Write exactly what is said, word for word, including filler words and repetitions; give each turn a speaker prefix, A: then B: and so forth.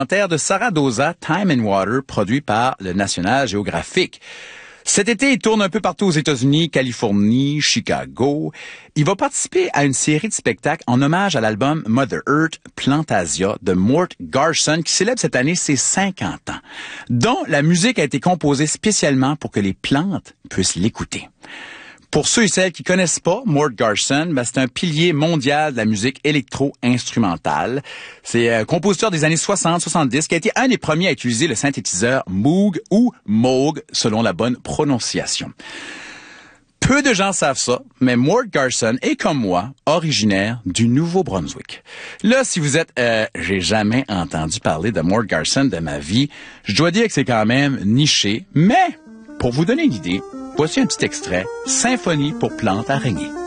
A: Terre de Sarah Doza, Time and Water, produit par le National Geographic. Cet été, il tourne un peu partout aux États-Unis, Californie, Chicago. Il va participer à une série de spectacles en hommage à l'album Mother Earth Plantasia de Mort Garson, qui célèbre cette année ses cinquante ans, dont la musique a été composée spécialement pour que les plantes puissent l'écouter. Pour ceux et celles qui connaissent pas Mort Garson, ben c'est un pilier mondial de la musique électro-instrumentale. C'est un compositeur des années soixante soixante-dix qui a été un des premiers à utiliser le synthétiseur Moog ou Moog selon la bonne prononciation. Peu de gens savent ça, mais Mort Garson est comme moi, originaire du Nouveau-Brunswick. Là, si vous êtes euh, j'ai jamais entendu parler de Mort Garson de ma vie, je dois dire que c'est quand même niché, mais pour vous donner une idée, voici un petit extrait, Symphonie pour plantes araignées.